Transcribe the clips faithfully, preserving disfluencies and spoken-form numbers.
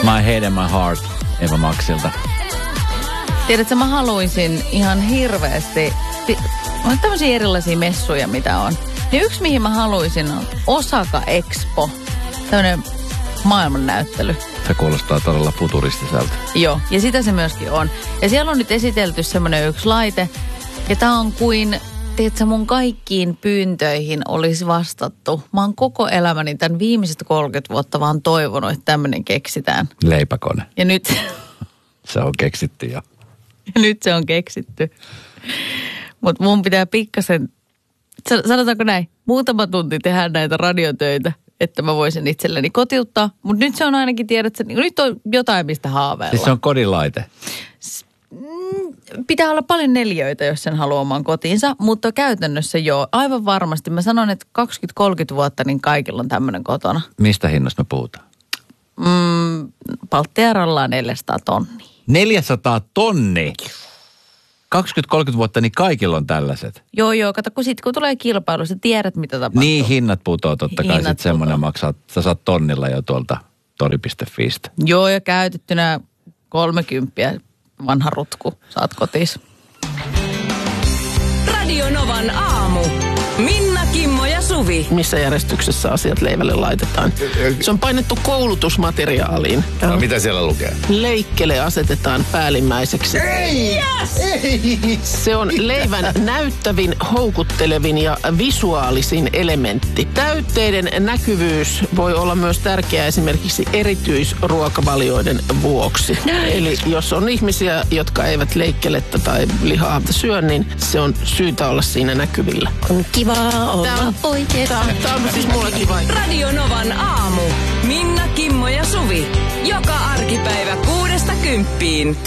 My Head and My Heart Eva Maxilta. Tiedätkö, mä haluaisin ihan hirveästi, on tämmöisiä erilaisia messuja, mitä on. Niin yksi, mihin mä haluaisin, on Osaka Expo. Tämmöinen maailmannäyttely. Se kuulostaa todella futuristiselta. Joo, ja sitä se myöskin on. Ja siellä on nyt esitelty semmoinen yksi laite, ja tää on kuin, tiedätkö, mun kaikkiin pyyntöihin olisi vastattu. Mä oon koko elämäni tämän viimeiset kolmekymmentä vuotta vaan toivonut, että tämmöinen keksitään. Leipäkone. Ja nyt... Se on keksitty jo. Ja nyt se on keksitty. Mutta mun pitää pikkasen, sanotaanko näin, muutama tunti tehdä näitä radiotöitä, että mä voisin itselleni kotiuttaa. Mutta nyt se on ainakin, tiedät, että nyt on jotain, mistä haaveilla. Siis se on kodinlaite? Pitää olla paljon neliöitä, jos sen haluaa oman kotiinsa, mutta käytännössä joo. Aivan varmasti. Mä sanon, että kaksikymmentä kolmekymmentä vuotta, niin kaikilla on tämmöinen kotona. Mistä hinnasta me puhutaan? Mm, Palttiaralla neljäsataa tonnia. neljäsataa tonnia? kaksikymmentä kolmekymmentä vuotta, niin kaikilla on tällaiset. Joo, joo. Kato, kun sitten kun tulee kilpailu, sä tiedät, mitä tapahtuu. Niin, hinnat putoo totta kai. Sitten semmoinen maksaa, sä saat tonnilla jo tuolta tori piste fiistä. Joo, ja käytettynä kolmekymppiä vanha rutku. Saat kotiin. Radio Novan aamu. Minna, Kimmo ja Suvi. Missä järjestyksessä asiat leivälle laitetaan? Se on painettu koulutusmateriaaliin. No, mitä siellä lukee? Leikkele asetetaan päällimmäiseksi. Ei! Yes! Ei! Se on leivän näyttävin, houkuttelevin ja visuaalisin elementti. Täytteiden näkyvyys voi olla myös tärkeää esimerkiksi erityisruokavalioiden vuoksi. Eli jos on ihmisiä, jotka eivät leikkelettä tai lihaa syö, niin se on syytä olla siinä näkyvillä. On kivaa olla Tää on, oikein. Tää, tää on siis mulle kiva. Radio Novan aamu. Minna, Kimmo ja Suvi. Joka arkipäivä kuudesta kymppiin.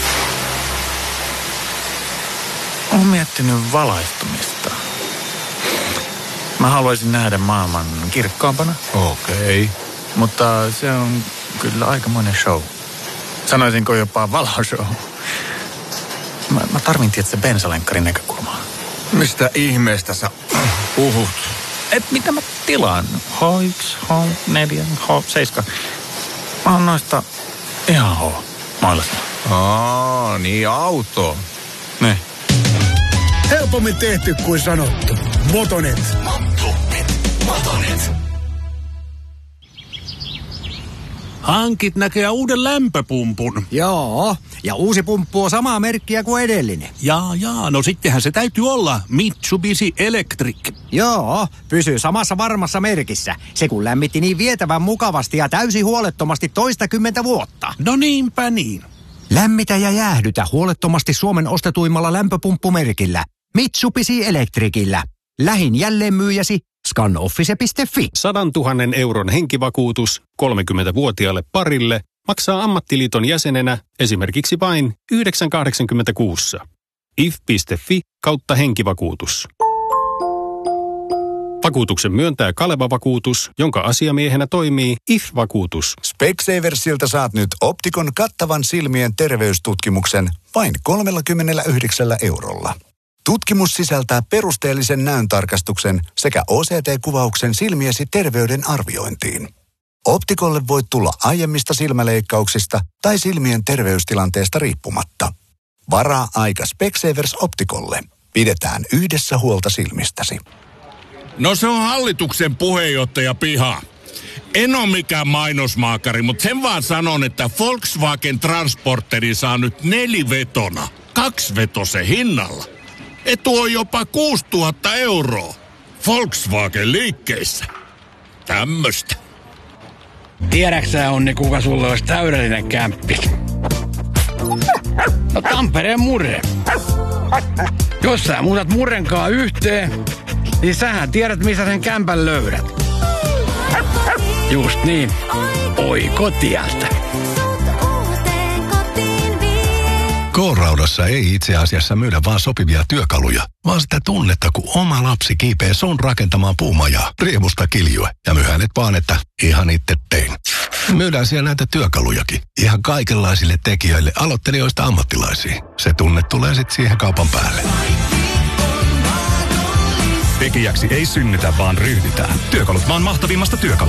Olen miettinyt valaistumista. Mä haluaisin nähdä maailman kirkkaampana. Okei. Okay. Mutta se on kyllä aikamoinen show. Sanoisinko jopa valoshow. Mä, mä tarvin tietysti bensalenkkarin näkökulmaa. Mistä ihmeestä sä puhut? Et mitä mä tilaan? H yksi, H neljä, H seitsemän. Mä oon noista ihan H mailasta. Aa, niin auto. Ne. Helpommin tehty kuin sanottu. Motonet. Motonet. Motonet. Hankit näkee uuden lämpöpumpun. Joo, ja uusi pumppu on samaa merkkiä kuin edellinen. Jaa, jaa, no sittenhän se täytyy olla Mitsubishi Electric. Joo, pysyy samassa varmassa merkissä. Se kun lämmitti niin vietävän mukavasti ja täysin huolettomasti toistakymmentä vuotta. No niinpä niin. Lämmitä ja jäähdytä huolettomasti Suomen ostetuimmalla lämpöpumppumerkillä. Mitsubishi Electricillä. Lähin jälleenmyyjäsi scanoffice piste fi. Sadantuhannen euron henkivakuutus kolmekymmentävuotiaalle parille maksaa ammattiliiton jäsenenä esimerkiksi vain yhdeksän kahdeksankymmentäkuusi. if piste fi kautta henkivakuutus. Vakuutuksen myöntää Kaleva Vakuutus, jonka asiamiehenä toimii I F-vakuutus. Specsaversilta saat nyt Optikon kattavan silmien terveystutkimuksen vain kolmekymmentäyhdeksän eurolla. Tutkimus sisältää perusteellisen näöntarkastuksen sekä O C T-kuvauksen silmiesi terveyden arviointiin. Optikolle voit tulla aiemmista silmäleikkauksista tai silmien terveystilanteesta riippumatta. Varaa aika Specsavers Optikolle. Pidetään yhdessä huolta silmistäsi. No se on hallituksen puheenjohtaja Piha. En ole mikään mainosmaakari, mutta sen vaan sanon, että Volkswagen Transporteri saa nyt nelivetona, kaksivetosen hinnalla. Etu on jopa kuusituhatta euroa. Volkswagen liikkeissä. Tämmöstä. Tiedäksä, Onni, kuka sulle olisi täydellinen kämppi? No Tampereen Murre. Jos sä muutat Murrenkaa yhteen, niin sähän tiedät, missä sen kämpän löydät. Just niin. Oi kotialta. K-Raudassa ei itse asiassa myydä vaan sopivia työkaluja, vaan sitä tunnetta, kun oma lapsi kiipee sun rakentamaan puumajaa, riemusta kiljue ja myy hänet vaan, että ihan itse tein. Myydään siellä näitä työkalujakin, ihan kaikenlaisille tekijöille, aloittelijoista ammattilaisiin. Se tunne tulee sitten siihen kaupan päälle. Tekijäksi ei synnytä, vaan ryhdytään. Työkalut maan mahtavimmasta työkalu.